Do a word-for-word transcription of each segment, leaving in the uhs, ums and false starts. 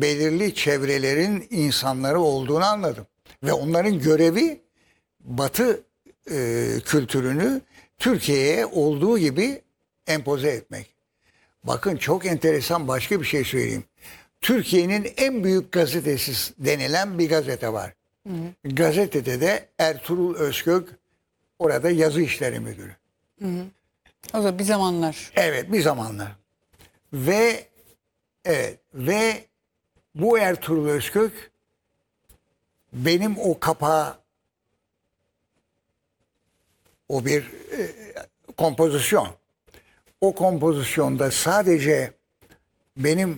belirli çevrelerin insanları olduğunu anladım. Ve onların görevi Batı e, kültürünü Türkiye'ye olduğu gibi empoze etmek. Bakın çok enteresan başka bir şey söyleyeyim. Türkiye'nin en büyük gazetesi denilen bir gazete var. Hı hı. Gazetede de Ertuğrul Özkök orada yazı işleri müdürü. Hı hı. O da bir zamanlar. Evet, bir zamanlar. Ve evet ve bu Ertuğrul Özkök benim o kapağı, o bir e, kompozisyon. O kompozisyonda sadece benim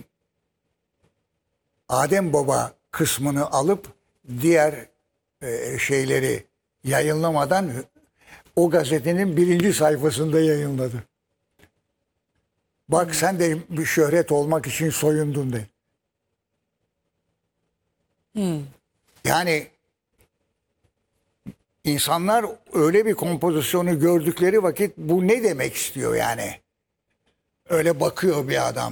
Adem Baba kısmını alıp diğer e, şeyleri yayınlamadan o gazetenin birinci sayfasında yayınladı. Bak hmm. sen de bir şöhret olmak için soyundun de. Hmm. Yani insanlar öyle bir kompozisyonu gördükleri vakit bu ne demek istiyor yani? Öyle bakıyor bir adam.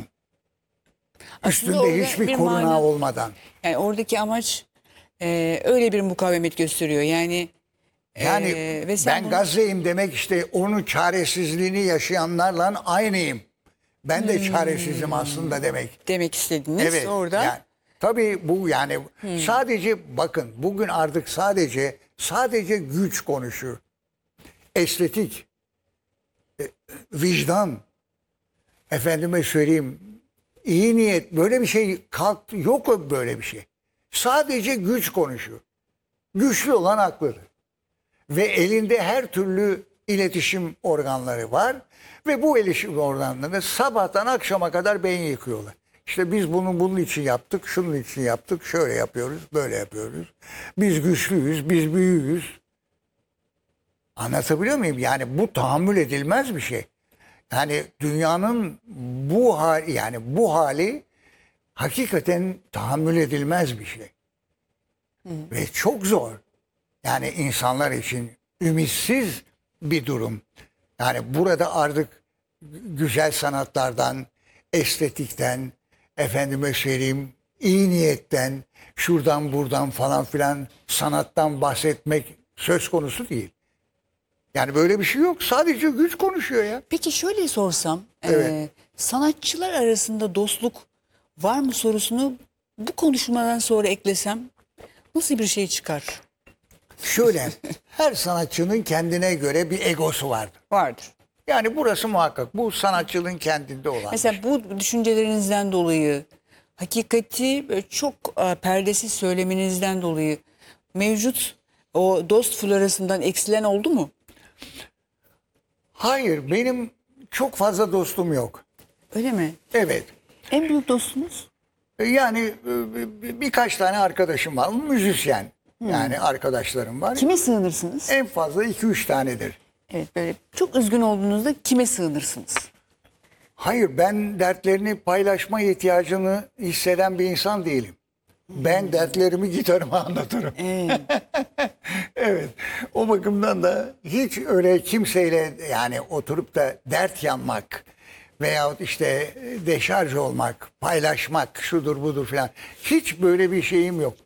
Üstünde hiçbir koruna mana, olmadan. Yani oradaki amaç e, öyle bir mukavemet gösteriyor. Yani yani e, ve ben bunu... Gazze'yim demek işte onun çaresizliğini yaşayanlarla aynıyım. Ben de hmm. çaresizim aslında demek. Demek istediniz evet, orada. Yani, tabii bu yani hmm. sadece bakın bugün artık sadece sadece güç konuşuyor. Estetik, e, vicdan, efendime söyleyeyim, iyi niyet böyle bir şey kalktı. Yok böyle bir şey. Sadece güç konuşuyor. Güçlü olan haklıdır. Ve elinde her türlü iletişim organları var. Ve bu iletişim organlarını sabahtan akşama kadar beyin yıkıyorlar. İşte biz bunu bunun için yaptık, şunun için yaptık, şöyle yapıyoruz, böyle yapıyoruz. Biz güçlüyüz, biz büyüğüz. Anlatabiliyor muyum? Yani bu tahammül edilmez bir şey. Yani dünyanın bu hali, yani bu hali hakikaten tahammül edilmez bir şey. Hı. Ve çok zor. Yani insanlar için ümitsiz bir durum. Yani burada artık güzel sanatlardan, estetikten, efendime söyleyeyim, iyi niyetten, şuradan buradan falan filan sanattan bahsetmek söz konusu değil. Yani böyle bir şey yok. Sadece güç konuşuyor ya. Peki şöyle sorsam, evet. e, sanatçılar arasında dostluk var mı sorusunu bu konuşmadan sonra eklesem nasıl bir şey çıkar? Şöyle, her sanatçının kendine göre bir egosu vardır. Vardır. Yani burası muhakkak. Bu sanatçının kendinde olan. Mesela bu düşüncelerinizden dolayı, hakikati çok perdesiz söylemenizden dolayı mevcut o dost florasından eksilen oldu mu? Hayır, benim çok fazla dostum yok. Öyle mi? Evet. En büyük dostunuz? Yani birkaç tane arkadaşım var. Müzisyen. Hmm. Yani arkadaşlarım var. Kime sığınırsınız? En fazla iki üç tanedir. Evet, böyle çok üzgün olduğunuzda kime sığınırsınız? Hayır, ben dertlerini paylaşma ihtiyacını hisseden bir insan değilim. Hmm. Ben dertlerimi gitarıma anlatırım. Evet. Evet. O bakımdan da hiç öyle kimseyle yani oturup da dert yanmak veyahut işte deşarj olmak, paylaşmak, şudur budur falan. Hiç böyle bir şeyim yok.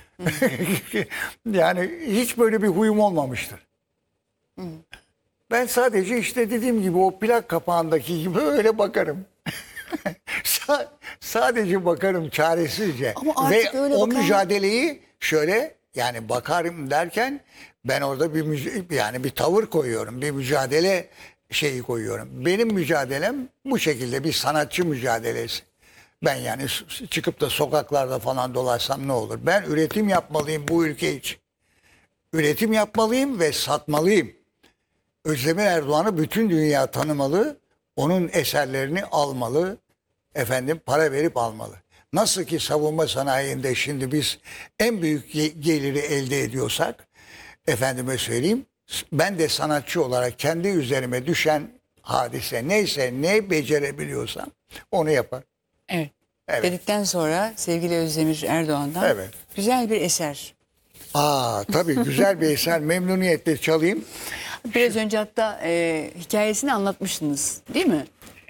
Yani hiç böyle bir huyum olmamıştır. Hmm. Ben sadece işte dediğim gibi o plak kapağındaki gibi öyle bakarım. Sa sadece bakarım çaresizce. Ve o bakan... mücadeleyi şöyle yani bakarım derken ben orada bir yani bir tavır koyuyorum. Bir mücadele şeyi koyuyorum. Benim mücadelem bu şekilde bir sanatçı mücadelesi. Ben yani çıkıp da sokaklarda falan dolaşsam ne olur? Ben üretim yapmalıyım bu ülke için. Üretim yapmalıyım ve satmalıyım. Özdemir Erdoğan'ı bütün dünya tanımalı, onun eserlerini almalı, efendim para verip almalı. Nasıl ki savunma sanayinde şimdi biz en büyük geliri elde ediyorsak, efendime söyleyeyim, ben de sanatçı olarak kendi üzerime düşen hadise neyse, ne becerebiliyorsam onu yapar. Evet. Evet. Dedikten sonra sevgili Özdemir Erdoğan'dan evet. güzel bir eser. Aa tabii güzel bir eser, memnuniyetle çalayım. Biraz önce hatta e, hikayesini anlatmıştınız değil mi?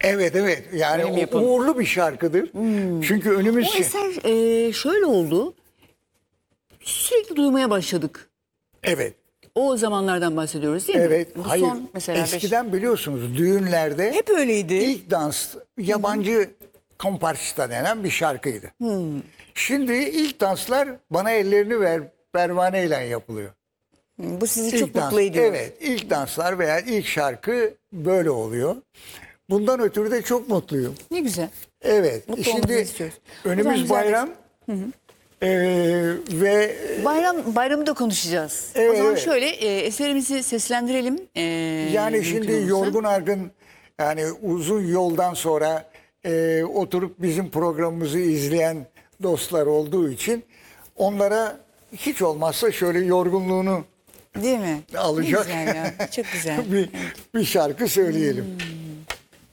Evet evet yani Öyle mi o yapalım? uğurlu bir şarkıdır. Çünkü önümüz O eser e, şöyle oldu. Sürekli duymaya başladık. evet. O zamanlardan bahsediyoruz değil mi? Evet, Bu hayır. son mesela beş- Eskiden biliyorsunuz düğünlerde hep öyleydi. ilk dans yabancı kompartista denen bir şarkıydı. Şimdi ilk danslar bana ellerini ver pervaneyle yapılıyor. Bu sizi İlk çok dans, mutlu ediyor. evet, ilk danslar veya ilk şarkı böyle oluyor. Bundan ötürü de çok mutluyum. Ne güzel. Evet. Mutlu olmanızı Şimdi istiyoruz. O zaman önümüz güzel bayram. Ee, ve Bayram bayramı da konuşacağız. o Evet, zaman evet. şöyle e, eserimizi seslendirelim. E, yani mümkün şimdi olursa. yorgun argın yani uzun yoldan sonra e, oturup bizim programımızı izleyen dostlar olduğu için onlara hiç olmazsa şöyle yorgunluğunu Değil mi? alacak Ne güzel ya. Çok güzel. bir, bir şarkı söyleyelim.